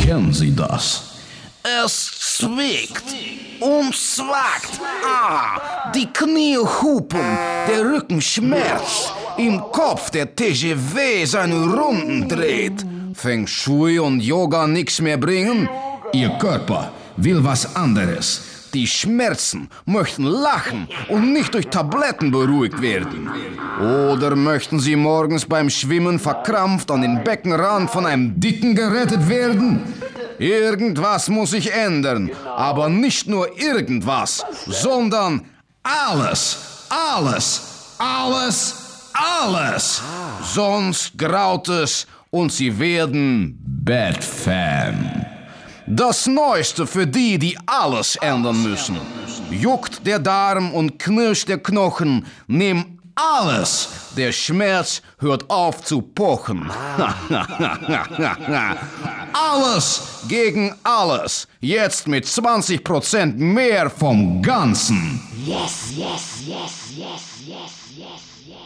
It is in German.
Kennen Sie das? Es zwickt und zwackt. Die Knie hupen, der Rücken schmerzt, im Kopf der TGV seine Runden dreht. Feng Shui und Yoga nix mehr bringen? Ihr Körper will was anderes. Die Schmerzen möchten lachen und nicht durch Tabletten beruhigt werden. Oder möchten sie morgens beim Schwimmen verkrampft an den Beckenrand von einem Dicken gerettet werden? Irgendwas muss sich ändern, aber nicht nur irgendwas, sondern alles, alles, alles, alles. Sonst graut es und sie werden Bad Fam. Das Neueste für die, die alles ändern müssen. Juckt der Darm und knirscht der Knochen, nimm alles. Der Schmerz hört auf zu pochen. Alles gegen alles. Jetzt mit 20% mehr vom Ganzen. Yes, yes, yes, yes, yes, yes, yes.